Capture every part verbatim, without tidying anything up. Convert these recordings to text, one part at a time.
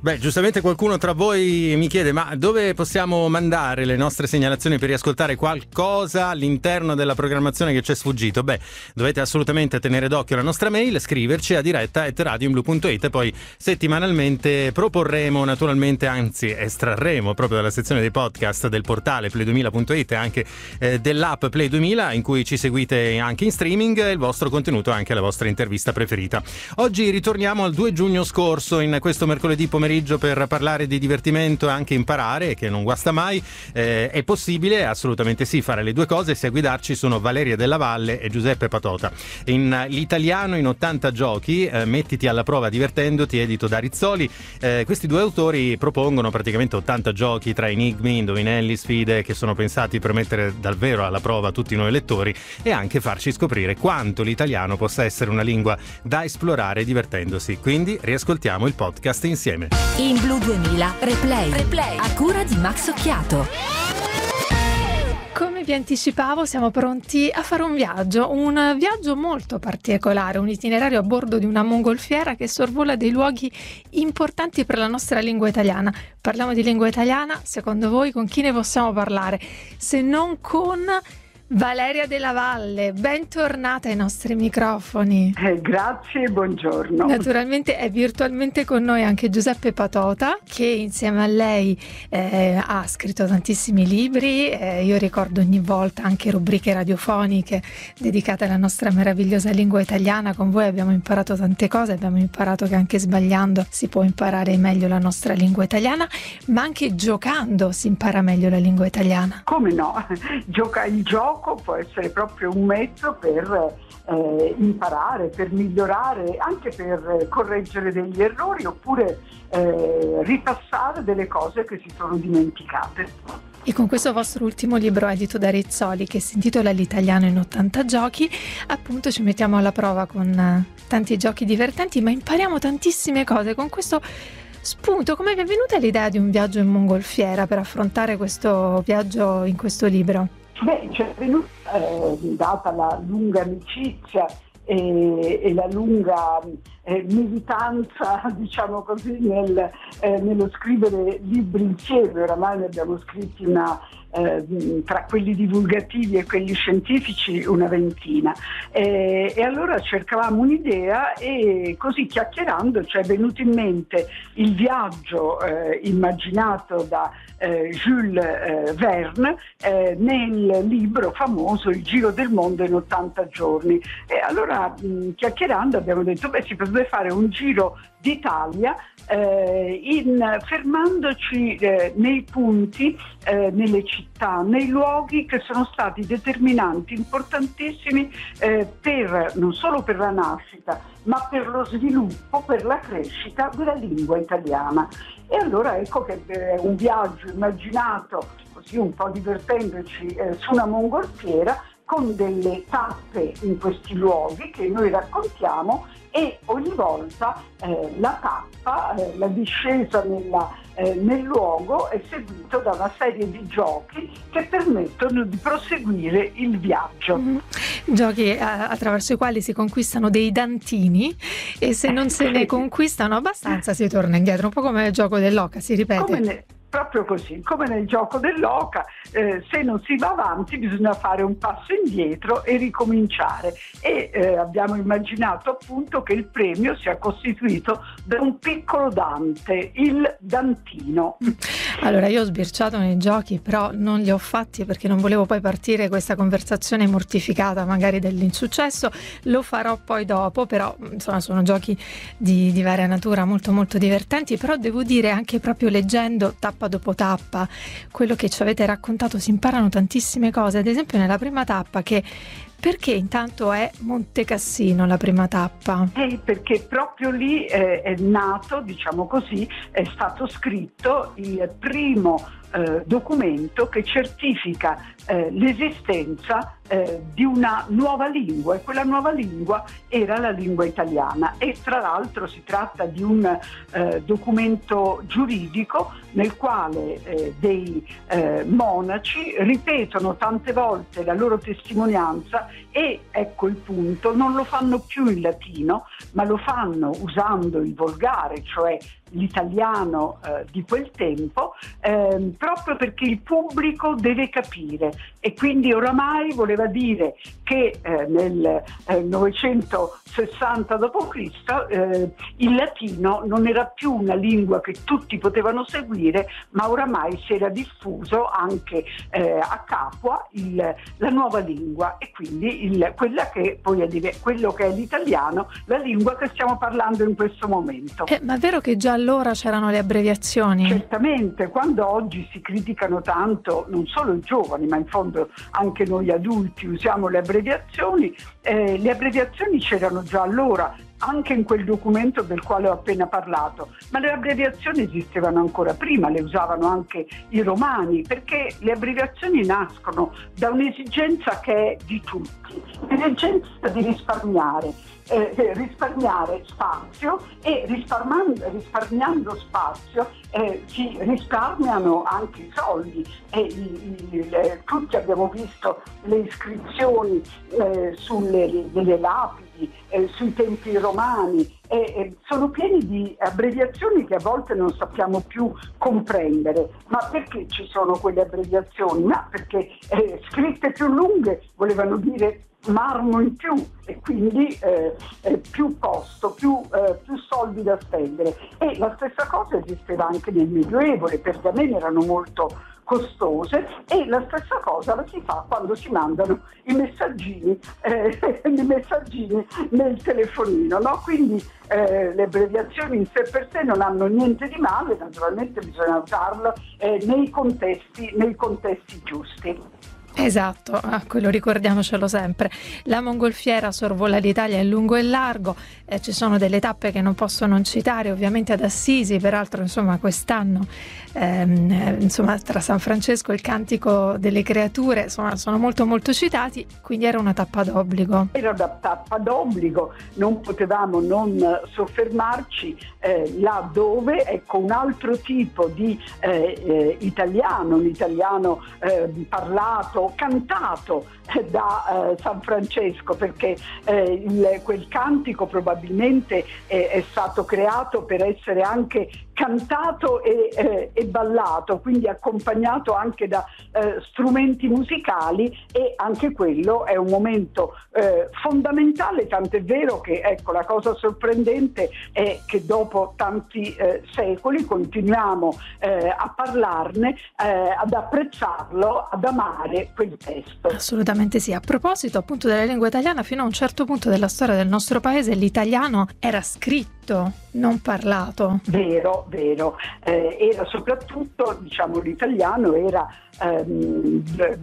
Beh, giustamente qualcuno tra voi mi chiede: ma dove possiamo mandare le nostre segnalazioni per riascoltare qualcosa all'interno della programmazione che ci è sfuggito? Beh, dovete assolutamente tenere d'occhio la nostra mail, scriverci a diretta at radioblu punto it e poi settimanalmente proporremo naturalmente, anzi estrarremo proprio dalla sezione dei podcast del portale play duemila punto it e anche eh, dell'app Play duemila, in cui ci seguite anche in streaming, il vostro contenuto e anche la vostra intervista preferita. Oggi ritorniamo al due giugno scorso, in questo mercoledì pomeriggio, per parlare di divertimento e anche imparare, che non guasta mai. Eh, è possibile? Assolutamente sì, fare le due cose, se a guidarci sono Valeria Della Valle e Giuseppe Patota. In L'italiano in ottanta giochi, eh, mettiti alla prova divertendoti, edito da Rizzoli. Eh, questi due autori propongono praticamente ottanta giochi tra enigmi, indovinelli, sfide, che sono pensati per mettere davvero alla prova tutti noi lettori e anche farci scoprire quanto l'italiano possa essere una lingua da esplorare divertendosi. Quindi riascoltiamo il podcast insieme. In Blu duemila Replay, Replay a cura di Max Occhiato. Come vi anticipavo, siamo pronti a fare un viaggio, un viaggio molto particolare, un itinerario a bordo di una mongolfiera che sorvola dei luoghi importanti per la nostra lingua italiana. Parliamo di lingua italiana, secondo voi con chi ne possiamo parlare? Se non con Valeria Della Valle, bentornata ai nostri microfoni. Eh, grazie e buongiorno. Naturalmente è virtualmente con noi anche Giuseppe Patota, che insieme a lei eh, ha scritto tantissimi libri. Eh, io ricordo ogni volta anche rubriche radiofoniche dedicate alla nostra meravigliosa lingua italiana. Con voi abbiamo imparato tante cose, abbiamo imparato che anche sbagliando si può imparare meglio la nostra lingua italiana, ma anche giocando si impara meglio la lingua italiana. Come no? Gioca il gioco può essere proprio un mezzo per eh, imparare, per migliorare, anche per correggere degli errori oppure eh, ripassare delle cose che si sono dimenticate. E con questo vostro ultimo libro edito da Rizzoli, che si intitola L'italiano in ottanta giochi, appunto ci mettiamo alla prova con tanti giochi divertenti, ma impariamo tantissime cose. Con questo spunto, come vi è venuta l'idea di un viaggio in mongolfiera per affrontare questo viaggio in questo libro? Beh, ci è venuta, eh, data la lunga amicizia e, e la lunga eh, militanza, diciamo così, nel, eh, nello scrivere libri insieme. Oramai ne abbiamo scritti una, eh, tra quelli divulgativi e quelli scientifici, una ventina. E, e allora cercavamo un'idea e così, chiacchierando, ci è venuto in mente il viaggio eh, immaginato da eh, Jules eh, Verne eh, nel libro famoso Il giro del mondo in ottanta giorni. E allora mh, chiacchierando abbiamo detto: beh, si potrebbe fare un giro d'Italia eh, in, fermandoci eh, nei punti, eh, nelle città, nei luoghi che sono stati determinanti, importantissimi eh, per, non solo per la nascita, ma per lo sviluppo, per la crescita della lingua italiana. E allora ecco che è un viaggio immaginato così, un po' divertendoci, eh, su una mongolfiera, con delle tappe in questi luoghi che noi raccontiamo, e ogni volta eh, la tappa, eh, la discesa nella, eh, nel luogo è seguito da una serie di giochi che permettono di proseguire il viaggio. Mm-hmm. Giochi eh, attraverso i quali si conquistano dei dantini, e se non se ne conquistano abbastanza si torna indietro, un po' come il gioco dell'oca, si ripete. Come ne... Proprio così, come nel gioco dell'oca, eh, se non si va avanti bisogna fare un passo indietro e ricominciare. E eh, abbiamo immaginato appunto che il premio sia costituito da un piccolo Dante, il Dantino. Allora, io ho sbirciato nei giochi, però non li ho fatti perché non volevo poi partire questa conversazione mortificata magari dell'insuccesso. Lo farò poi dopo, però insomma sono giochi di, di varia natura, molto molto divertenti. Però devo dire, anche proprio leggendo tappa dopo tappa quello che ci avete raccontato, si imparano tantissime cose. Ad esempio nella prima tappa, che perché intanto è Monte Cassino la prima tappa? Eh, perché proprio lì eh, è nato, diciamo così, è stato scritto il primo eh, documento che certifica eh, l'esistenza eh, di una nuova lingua, e quella nuova lingua era la lingua italiana. E tra l'altro si tratta di un eh, documento giuridico nel quale eh, dei eh, monaci ripetono tante volte la loro testimonianza, e ecco il punto: non lo fanno più in latino, ma lo fanno usando il volgare, cioè l'italiano eh, di quel tempo, eh, proprio perché il pubblico deve capire, e quindi oramai voleva dire che eh, nel eh, novecentosessanta dopo Cristo eh, il latino non era più una lingua che tutti potevano seguire, ma oramai si era diffuso anche eh, a Capua il, la nuova lingua, e quindi il, quella che poi è quello che è l'italiano, la lingua che stiamo parlando in questo momento. Eh, ma è vero che già allora c'erano le abbreviazioni? Certamente, quando oggi si criticano tanto, non solo i giovani, ma in fondo anche noi adulti usiamo le abbreviazioni, eh, le abbreviazioni c'erano già allora, anche in quel documento del quale ho appena parlato, ma le abbreviazioni esistevano ancora prima, le usavano anche i romani, perché le abbreviazioni nascono da un'esigenza che è di tutti, l'esigenza di risparmiare. Eh, risparmiare spazio, e risparmiando, risparmiando spazio eh, si risparmiano anche i soldi, e i, i, le, tutti abbiamo visto le iscrizioni eh, sulle delle lapidi eh, sui templi romani, e, e sono pieni di abbreviazioni che a volte non sappiamo più comprendere. Ma perché ci sono quelle abbreviazioni? Ma perché eh, scritte più lunghe volevano dire marmo in più, e quindi eh, eh, più costo, più, eh, più soldi da spendere. E la stessa cosa esisteva anche nel Medioevo, le pergamene erano molto costose, e la stessa cosa la si fa quando si mandano i messaggini, eh, i messaggini nel telefonino, no? Quindi eh, le abbreviazioni in sé per sé non hanno niente di male, naturalmente bisogna usarlo eh, nei contesti, nei contesti giusti. Esatto, ah, quello ricordiamocelo sempre. La mongolfiera sorvola l'Italia in lungo e in largo, eh, ci sono delle tappe che non posso non citare, ovviamente ad Assisi, peraltro insomma quest'anno ehm, eh, insomma tra San Francesco e il Cantico delle Creature, insomma sono molto molto citati, quindi era una tappa d'obbligo. Era una tappa d'obbligo, non potevamo non soffermarci eh, là dove, ecco, un altro tipo di eh, eh, italiano, un italiano eh, parlato, cantato eh, da eh, San Francesco, perché eh, il, quel cantico probabilmente eh, è stato creato per essere anche cantato e, eh, e ballato, quindi accompagnato anche da eh, strumenti musicali, e anche quello è un momento eh, fondamentale, tant'è vero che, ecco, la cosa sorprendente è che dopo tanti eh, secoli continuiamo eh, a parlarne, eh, ad apprezzarlo, ad amare quel testo. Assolutamente sì. A proposito appunto della lingua italiana, fino a un certo punto della storia del nostro paese l'italiano era scritto, non parlato. Vero, vero. Eh, era soprattutto, diciamo, l'italiano era ehm,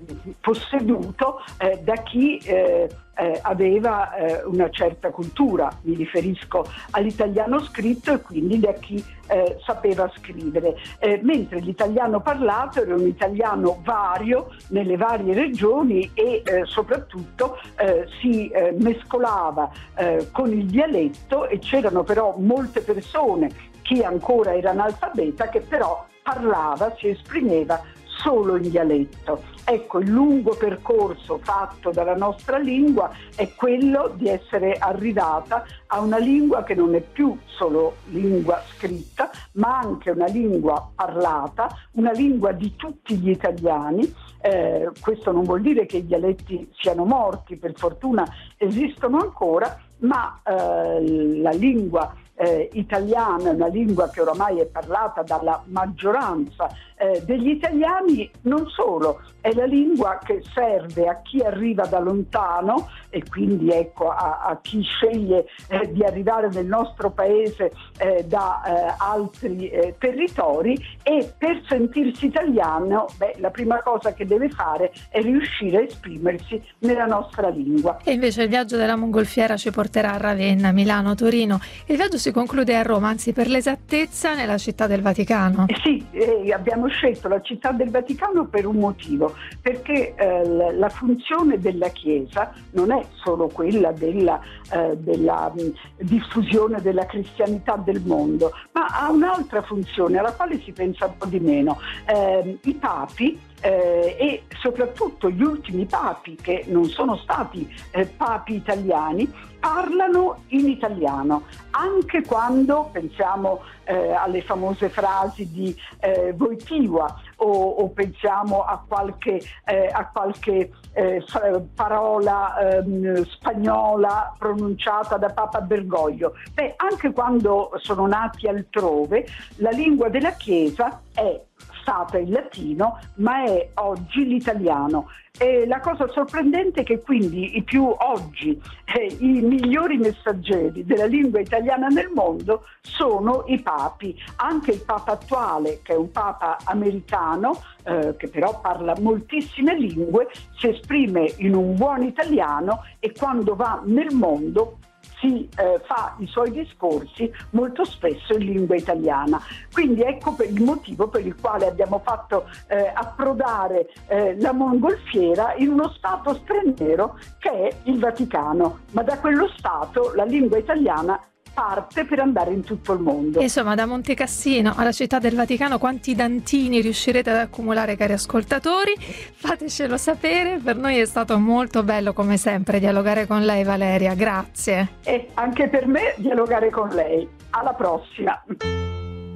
posseduto eh, da chi eh, eh, aveva eh, una certa cultura, mi riferisco all'italiano scritto, e quindi da chi eh, sapeva scrivere, eh, mentre l'italiano parlato era un italiano vario nelle varie regioni, e eh, soprattutto eh, si eh, mescolava eh, con il dialetto, e c'erano però molte persone, chi ancora era analfabeta, che però parlava, si esprimeva solo in dialetto. Ecco, il lungo percorso fatto dalla nostra lingua è quello di essere arrivata a una lingua che non è più solo lingua scritta, ma anche una lingua parlata, una lingua di tutti gli italiani. Eh, questo non vuol dire che i dialetti siano morti, per fortuna esistono ancora, ma eh, la lingua eh, italiana è una lingua che oramai è parlata dalla maggioranza eh, degli italiani. Non solo, è la lingua che serve a chi arriva da lontano, e quindi ecco a, a chi sceglie eh, di arrivare nel nostro paese eh, da eh, altri eh, territori, e per sentirsi italiano, beh, la prima cosa che deve fare è riuscire a esprimersi nella nostra lingua. E invece il viaggio della mongolfiera ci porterà a Ravenna, Milano, Torino. Il viaggio si conclude a Roma, anzi per l'esattezza nella città del Vaticano. Eh sì, eh, abbiamo scelto la città del Vaticano per un motivo, perché eh, la funzione della Chiesa non è solo quella della, eh, della mh, diffusione della cristianità del mondo, ma ha un'altra funzione alla quale si pensa un po' di meno. Eh, I papi eh, e soprattutto gli ultimi papi, che non sono stati eh, papi italiani, parlano in italiano, anche quando pensiamo eh, alle famose frasi di eh, Wojtyła o, o pensiamo a qualche, eh, a qualche eh, parola eh, spagnola pronunciata da Papa Bergoglio. Beh, anche quando sono nati altrove, la lingua della Chiesa è stata il latino, ma è oggi l'italiano. E la cosa sorprendente è che quindi i più oggi, eh, i migliori messaggeri della lingua italiana nel mondo sono i papi. Anche il papa attuale, che è un papa americano, eh, che però parla moltissime lingue, si esprime in un buon italiano e quando va nel mondo si eh, fa i suoi discorsi molto spesso in lingua italiana. Quindi ecco per il motivo per il quale abbiamo fatto eh, approdare eh, la mongolfiera in uno stato straniero che è il Vaticano, ma da quello stato la lingua italiana parte per andare in tutto il mondo. Insomma, da Monte Cassino alla Città del Vaticano, quanti dantini riuscirete ad accumulare, cari ascoltatori? Fatecelo sapere, per noi è stato molto bello come sempre dialogare con lei, Valeria, grazie. E anche per me dialogare con lei. Alla prossima.